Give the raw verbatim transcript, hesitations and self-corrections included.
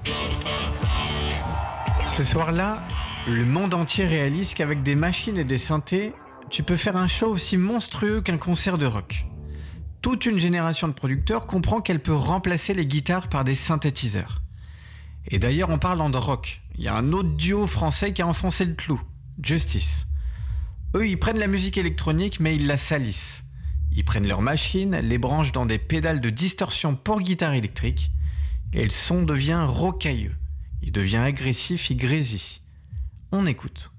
Ce soir-là, le monde entier réalise qu'avec des machines et des synthés, tu peux faire un show aussi monstrueux qu'un concert de rock. Toute une génération de producteurs comprend qu'elle peut remplacer les guitares par des synthétiseurs. Et d'ailleurs, en parlant de rock, il y a un autre duo français qui a enfoncé le clou, Justice. Eux, ils prennent la musique électronique, mais ils la salissent. Ils prennent leurs machines, les branchent dans des pédales de distorsion pour guitare électrique, et le son devient rocailleux. Il devient agressif, il grésille. On écoute.